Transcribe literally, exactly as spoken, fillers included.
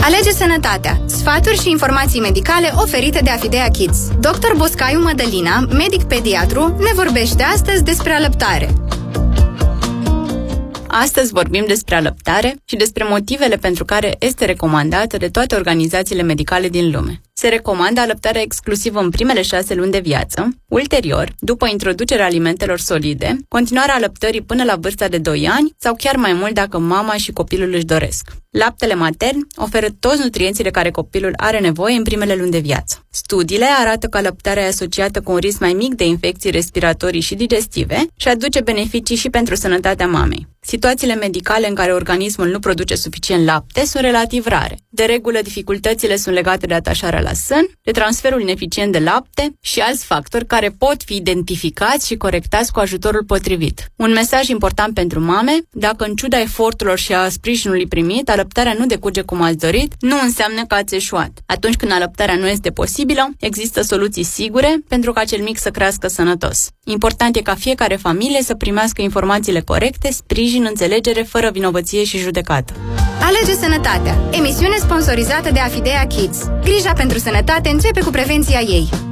Alege sănătatea. Sfaturi și informații medicale oferite de Afidea Kids. doctor Boscaiu Mădălina, medic pediatru, ne vorbește astăzi despre alăptare. Astăzi vorbim despre alăptare și despre motivele pentru care este recomandată de toate organizațiile medicale din lume. Se recomandă alăptarea exclusivă în primele șase luni de viață, ulterior, după introducerea alimentelor solide, continuarea alăptării până la vârsta de doi ani sau chiar mai mult dacă mama și copilul își doresc. Laptele matern oferă toți nutrienții de care copilul are nevoie în primele luni de viață. Studiile arată că alăptarea e asociată cu un risc mai mic de infecții respiratorii și digestive și aduce beneficii și pentru sănătatea mamei. Situațiile medicale în care organismul nu produce suficient lapte sunt relativ rare. De regulă, dificultățile sunt legate de atașarea la sân, de transferul ineficient de lapte și alți factori care pot fi identificați și corectați cu ajutorul potrivit. Un mesaj important pentru mame: dacă în ciuda eforturilor și a sprijinului primit, alăptarea nu decurge cum ați dorit, nu înseamnă că ați eșuat. Atunci când alăptarea nu este posibilă, există soluții sigure pentru ca cel mic să crească sănătos. Important e ca fiecare familie să primească informațiile corecte, sprijin, înțelegere, fără vinovăție și judecată. Alege sănătatea. Emisiune sponsorizată de Afidea Kids. Grija pentru sănătate începe cu prevenția ei.